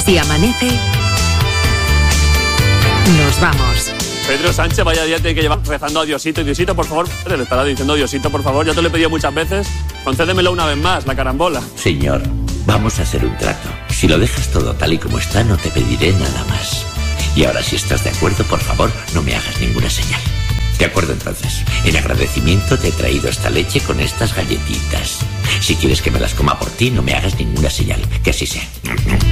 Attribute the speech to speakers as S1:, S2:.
S1: Si amanece, nos vamos.
S2: Pedro Sánchez, vaya día tiene que llevar rezando a Diosito. Diosito, por favor, le estará diciendo Diosito, por favor, ya te lo he pedido muchas veces, concédemelo una vez más, la carambola.
S3: Señor, vamos a hacer un trato. Si lo dejas todo tal y como está, no te pediré nada más. Y ahora, si estás de acuerdo, por favor, no me hagas ninguna señal. De acuerdo, entonces. En agradecimiento te he traído esta leche con estas galletitas. Si quieres que me las coma por ti, no me hagas ninguna señal. Que así sea.